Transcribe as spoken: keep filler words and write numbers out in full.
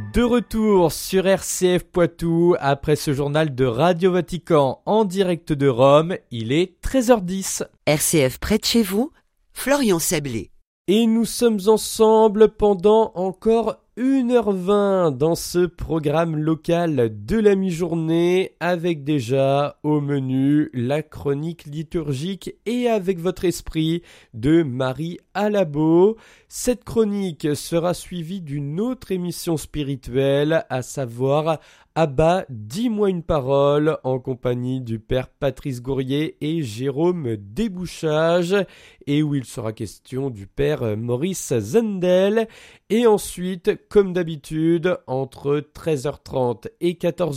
De retour sur R C F Poitou, après ce journal de Radio Vatican en direct de Rome, il est treize heures dix. R C F près de chez vous, Florian Sablé. Et nous sommes ensemble pendant encore une heure vingt dans ce programme local de la mi-journée, avec déjà au menu la chronique liturgique et avec votre esprit de Marie Alabo. Cette chronique sera suivie d'une autre émission spirituelle, à savoir Abba, dis-moi une parole, en compagnie du père Patrice Gourrier et Jérôme Desbouchages, et où il sera question du père Maurice Zendel. Et ensuite, comme d'habitude, entre treize heures trente et quatorze